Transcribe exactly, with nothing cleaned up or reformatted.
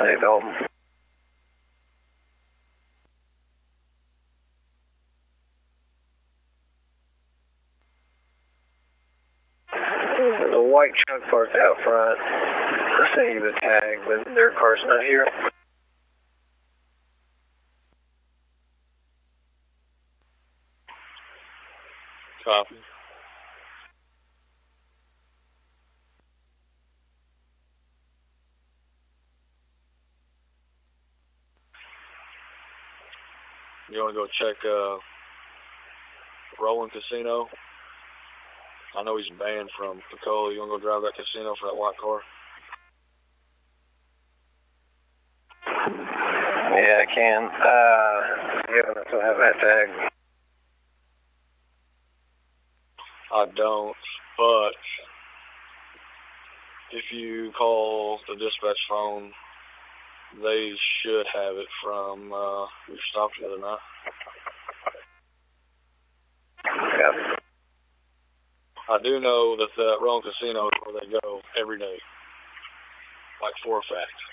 Hey, Dalton. There's a white truck parked out front. I sent you the tag, but their car's not here. Copy. You want to go check uh, Roland Casino? I know he's banned from Pensacola. You want to go drive that casino for that white car? Yeah, I can. Uh, you don't have that tag. I don't, but if you call the dispatch phone, they should have it from uh, your stop the other night. Yeah. I do know that the Roland Casino is where they go every day, like for a fact.